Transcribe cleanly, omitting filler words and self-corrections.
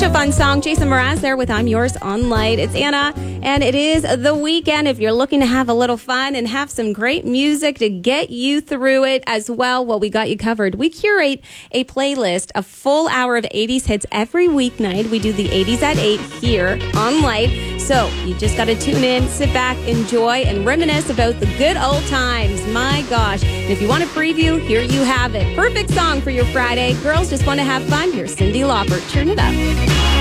Such a fun song. Jason Mraz there with I'm Yours on Light. It's Anna, and it is the weekend. If you're looking to have a little fun and have some great music to get you through it as well, we got you covered. We curate a playlist, a full hour of 80s hits every weeknight. We do the 80s at 8 here on Light. So you just got to tune in, sit back, enjoy, and reminisce about the good old times. My gosh. And if you want a preview, here you have it. Perfect song for your Friday. Girls just want to have fun. Here's Cyndi Lauper. Turn it up.